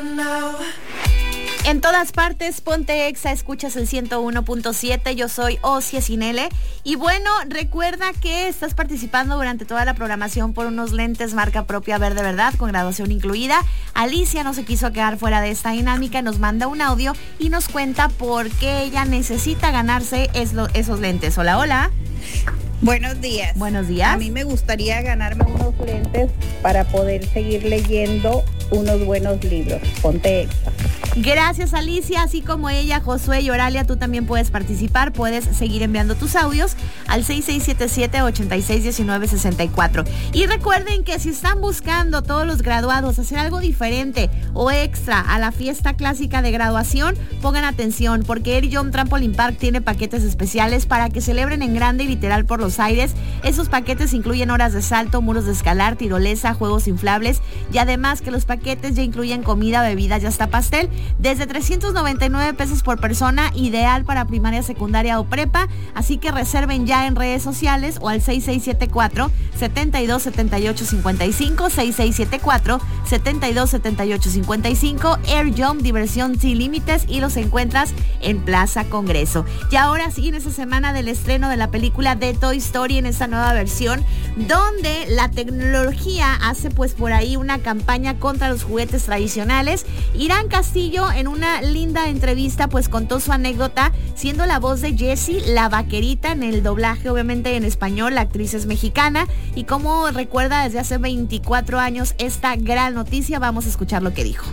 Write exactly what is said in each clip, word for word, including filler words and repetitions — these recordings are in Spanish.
En todas partes, ponte Exa, escuchas el ciento uno punto siete, yo soy Osia Sinele. Y bueno, recuerda que estás participando durante toda la programación por unos lentes marca propia Verde Verdad, con graduación incluida. Alicia no se quiso quedar fuera de esta dinámica, nos manda un audio y nos cuenta por qué ella necesita ganarse esos lentes. Hola, hola. Buenos días. Buenos días. A mí me gustaría ganarme unos lentes para poder seguir leyendo unos buenos libros. Ponte Exa. Gracias, Alicia. Así como ella, Josué y Oralia, tú también puedes participar. Puedes seguir enviando tus audios al seis seis siete siete, ocho seis uno nueve seis cuatro. Y recuerden que si están buscando todos los graduados hacer algo diferente o extra a la fiesta clásica de graduación, pongan atención, porque Air Jump Trampoline Park tiene paquetes especiales para que celebren en grande y literal por los aires. Esos paquetes incluyen horas de salto, muros de escalar, tirolesa, juegos inflables, y además que los paquetes ya incluyen comida, bebidas y hasta pastel. Desde trescientos noventa y nueve pesos por persona, ideal para primaria, secundaria o prepa. Así que reserven ya en redes sociales o al seis seis siete cuatro, siete dos siete ocho cinco cinco, seis seis siete cuatro, siete dos siete ocho cinco cinco. Air Jump, diversión sin límites, y los encuentras en Plaza Congreso. Y ahora sí, en esta semana del estreno de la película de Toy Story, en esta nueva versión, donde la tecnología hace pues por ahí una campaña contra los juguetes tradicionales. Irán Castillo, en una linda entrevista, pues contó su anécdota siendo la voz de Jessie, la vaquerita, en el doblaje obviamente en español. La actriz es mexicana y como recuerda desde hace veinticuatro años esta gran noticia. Vamos a escuchar lo que dijo.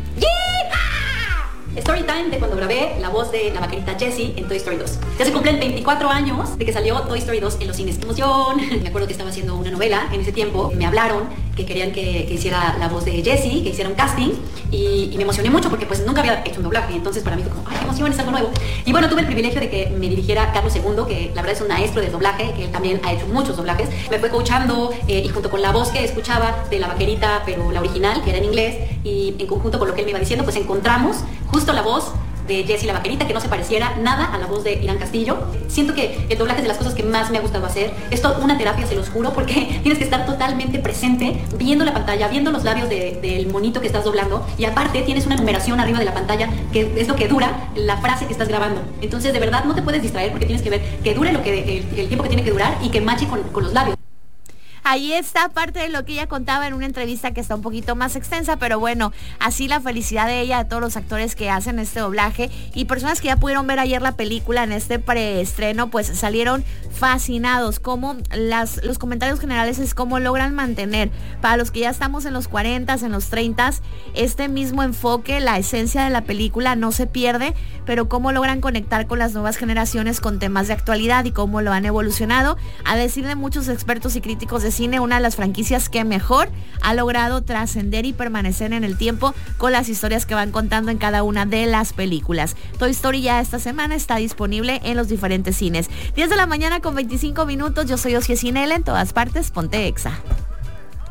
Story time de cuando grabé la voz de la vaquerita Jessie en Toy Story dos. Ya se cumplen veinticuatro años de que salió Toy Story dos en los cines. ¡Qué emoción! Me acuerdo que estaba haciendo una novela en ese tiempo. Me hablaron que querían que, que hiciera la voz de Jessie, que hiciera un casting, y, y me emocioné mucho porque pues nunca había hecho un doblaje. Entonces para mí fue como, ¡ay, qué emoción! Es algo nuevo. Y bueno, tuve el privilegio de que me dirigiera Carlos segundo, que la verdad es un maestro de doblaje, que él también ha hecho muchos doblajes. Me fue coachando eh, y junto con la voz que escuchaba de la vaquerita, pero la original, que era en inglés, y en conjunto con lo que él me iba diciendo, pues encontramos justo la voz de Jessie la vaquerita, que no se pareciera nada a la voz de Irán Castillo. Siento que el doblaje es de las cosas que más me ha gustado hacer. Es toda una terapia, se los juro, porque tienes que estar totalmente presente, viendo la pantalla, viendo los labios de, del monito que estás doblando, y aparte tienes una numeración arriba de la pantalla que es lo que dura la frase que estás grabando. Entonces de verdad no te puedes distraer porque tienes que ver que dure lo que, el, el tiempo que tiene que durar y que mache con, con los labios. Ahí está parte de lo que ella contaba en una entrevista que está un poquito más extensa, pero bueno, así la felicidad de ella, de todos los actores que hacen este doblaje y personas que ya pudieron ver ayer la película en este preestreno, pues salieron fascinados. Como las, los comentarios generales es cómo logran mantener, para los que ya estamos en los cuarenta, en los treinta, este mismo enfoque, la esencia de la película no se pierde, pero cómo logran conectar con las nuevas generaciones con temas de actualidad y cómo lo han evolucionado. A decir de muchos expertos y críticos de cine, una de las franquicias que mejor ha logrado trascender y permanecer en el tiempo con las historias que van contando en cada una de las películas. Toy Story ya esta semana está disponible en los diferentes cines. diez de la mañana con veinticinco minutos, yo soy Osia Sinele, en todas partes, ponte Exa.